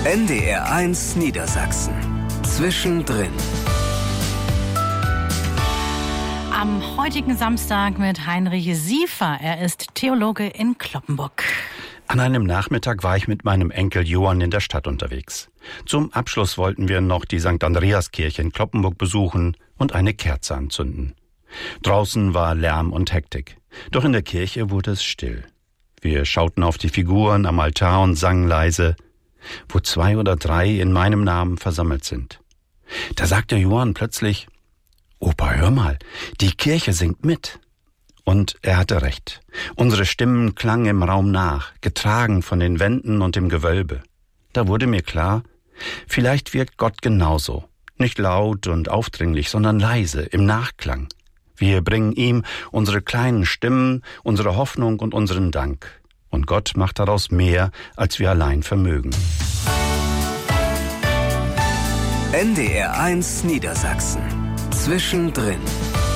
NDR1 Niedersachsen. Zwischendrin. Am heutigen Samstag mit Heinrich Siefer. Er ist Theologe in Cloppenburg. An einem Nachmittag war ich mit meinem Enkel Johann in der Stadt unterwegs. Zum Abschluss wollten wir noch die St. Andreaskirche in Cloppenburg besuchen und eine Kerze anzünden. Draußen war Lärm und Hektik. Doch in der Kirche wurde es still. Wir schauten auf die Figuren am Altar und sangen leise, wo 2 oder 3 in meinem Namen versammelt sind. Da sagte Johann plötzlich, »Opa, hör mal, die Kirche singt mit.« Und er hatte recht. Unsere Stimmen klangen im Raum nach, getragen von den Wänden und dem Gewölbe. Da wurde mir klar, vielleicht wirkt Gott genauso. Nicht laut und aufdringlich, sondern leise, im Nachklang. Wir bringen ihm unsere kleinen Stimmen, unsere Hoffnung und unseren Dank. Und Gott macht daraus mehr, als wir allein vermögen. NDR1 Niedersachsen. Zwischendrin.